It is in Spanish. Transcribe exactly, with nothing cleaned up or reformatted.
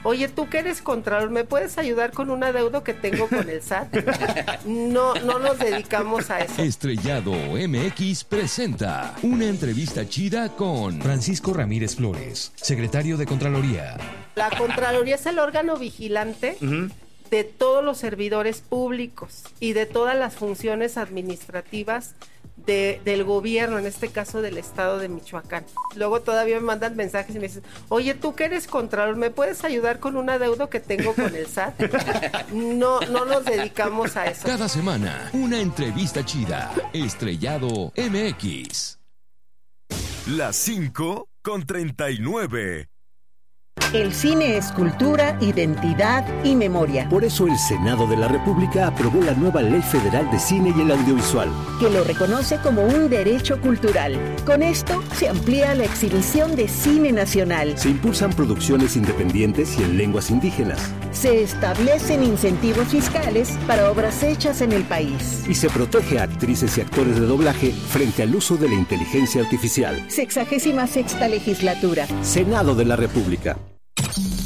oye, tú que eres Contralor, ¿me puedes ayudar con un adeudo que tengo con el S A T? No, no nos dedicamos a eso. Estrellado M X presenta una entrevista chida con Francisco Ramírez Flores, secretario de Contraloría. La Contraloría es el órgano vigilante uh-huh. de todos los servidores públicos y de todas las funciones administrativas de, del gobierno, en este caso del estado de Michoacán. Luego todavía me mandan mensajes y me dicen, oye, tú que eres Contralor, ¿me puedes ayudar con un adeudo que tengo con el S A T? No, no nos dedicamos a eso. Cada semana, una entrevista chida. Estrellado M X. Las cinco con treinta y nueve. El cine es cultura, identidad y memoria. Por eso el Senado de la República aprobó la nueva Ley Federal de Cine y el Audiovisual, que lo reconoce como un derecho cultural. Con esto se amplía la exhibición de cine nacional. Se impulsan producciones independientes y en lenguas indígenas. Se establecen incentivos fiscales para obras hechas en el país. Y se protege a actrices y actores de doblaje frente al uso de la inteligencia artificial. Sexagésima sexta legislatura. Senado de la República.